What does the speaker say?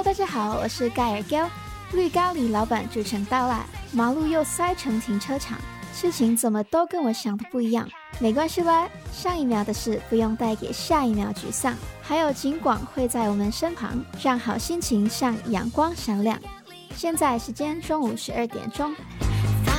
大家好，我是盖尔 Gil。绿咖喱老板主程到啦，马路又塞成停车场，事情怎么都跟我想的不一样。没关系啦，上一秒的事不用带给下一秒沮丧，还有警广会在我们身旁，让好心情像阳光闪亮。现在时间中午12点钟。